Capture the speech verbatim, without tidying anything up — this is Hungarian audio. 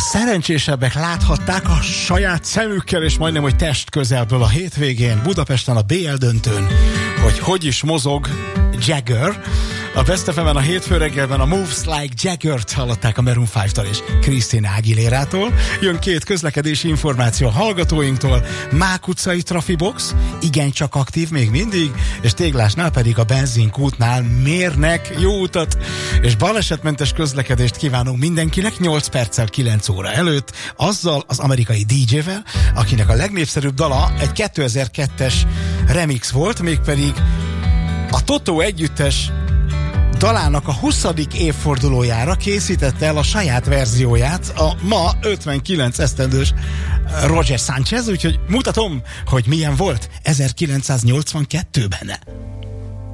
szerencsésebbek láthatták a saját szemükkel, és majdnem, hogy test közelből a hétvégén Budapesten a bé el döntőn, hogy hogy is mozog Jagger. A Best ef emen a hétfő reggelben a Moves Like Jagger-t hallották a Maroon öttől és Christina Aguilérától. Jön két közlekedési információ a hallgatóinktól. Mák utcai trafibox, igencsak aktív még mindig, és Téglásnál pedig a benzinkútnál mérnek jó utat, és balesetmentes közlekedést kívánunk mindenkinek nyolc perccel kilenc óra előtt, azzal az amerikai dé jével, akinek a legnépszerűbb dala egy kétezer-kettes remix volt, mégpedig a Totó együttes dalának a huszadik évfordulójára készítette el a saját verzióját a ma ötvenkilenc esztendős Roger Sanchez, úgyhogy mutatom, hogy milyen volt ezerkilencszáznyolcvankettőben.